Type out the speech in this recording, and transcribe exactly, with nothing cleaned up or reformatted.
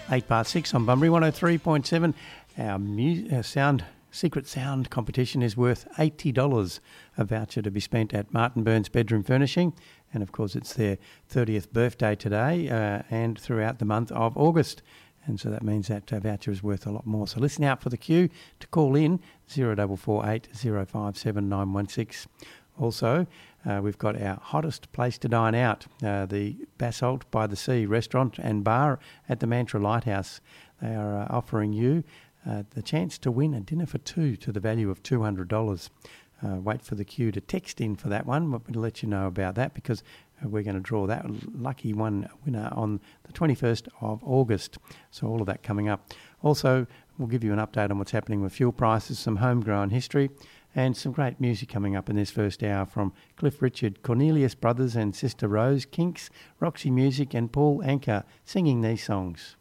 eight past six on Bunbury one oh three point seven. Our, mu- our sound secret sound competition is worth eighty dollars, a voucher to be spent at Martin Burns Bedroom Furnishing. And, of course, it's their thirtieth birthday today uh, and throughout the month of August. And so that means that uh, voucher is worth a lot more. So listen out for the queue to call in zero four four eight zero five seven nine one six. Also, uh, we've got our hottest place to dine out, uh, the Basalt by the Sea restaurant and bar at the Mantra Lighthouse. They are uh, offering you uh, the chance to win a dinner for two to the value of two hundred dollars. Uh, wait for the queue to text in for that one. We'll let you know about that because uh, we're going to draw that lucky one winner on the twenty-first of August. So all of that coming up. Also, we'll give you an update on what's happening with fuel prices, some homegrown history, and some great music coming up in this first hour from Cliff Richard, Cornelius Brothers and Sister Rose, Kinks, Roxy Music and Paul Anka singing these songs.